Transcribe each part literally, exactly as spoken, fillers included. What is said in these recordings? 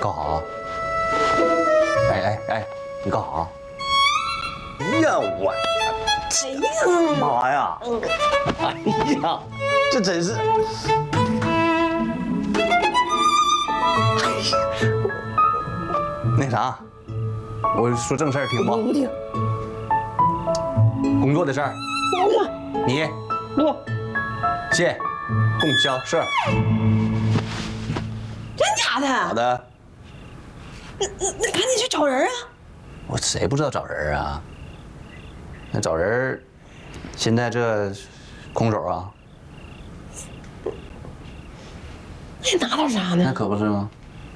干啥？哎哎哎，你干啥？哎呀我， 哎呀妈呀！哎呀，这真是。那啥，我说正事儿听不？ 不听。 工作的事儿。你。 不。 谢。供销社。 真假的？ 好的。 那那那赶紧去找人啊！ 我谁不知道找人啊？那找人，现在这空手啊。 那你拿点啥呢？ 那可不是吗？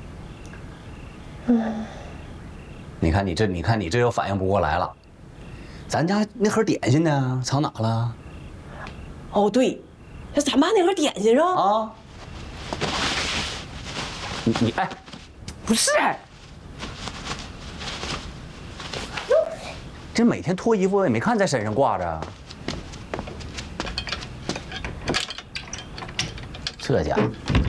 嗯。你看你这，你看你这又反应不过来了。咱家那盒点心呢？藏哪了？ 哦，对，这咱妈那盒点心上啊。你你哎，不是。这每天脱衣服我也没看在身上挂着。这家伙，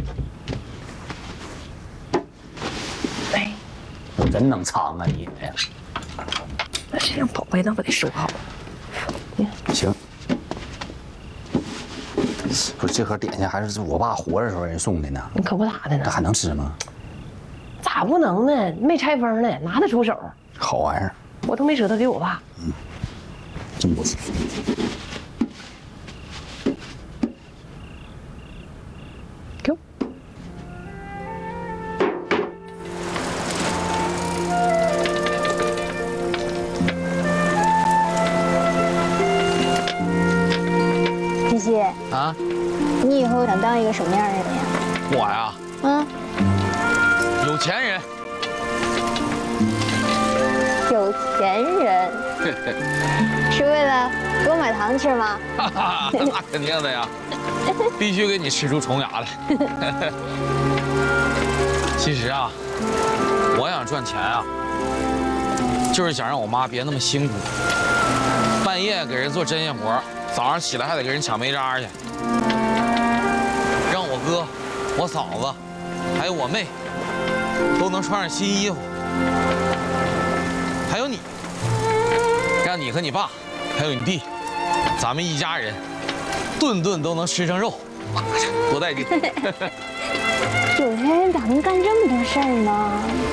哎， 真能藏啊你！哎呀， 那这样宝贝，那我得收好。 行。不是这盒点心还是我爸活着时候人送的呢？ 你可不咋的呢。 那还能吃吗？ 咋不能呢？没拆封呢，拿得出手。 好玩意儿。 我都没舍得给我爸。 嗯，真不错。 给我。 西西啊， 你以后想当一个什么样的人呀？ 我呀， 嗯， 有钱人。 有钱人，是为了给我买糖吃吗？ 哈哈，那肯定的呀，必须给你吃出虫牙来。其实啊，我想赚钱啊，就是想让我妈别那么辛苦，半夜给人做针线活，早上起来还得给人抢煤渣去，让我哥、我嫂子还有我妹都能穿上新衣服。还有你，让你和你爸，还有你弟，咱们一家人，顿顿都能吃上肉，多带劲！ 有钱人咋能干这么多事儿呢？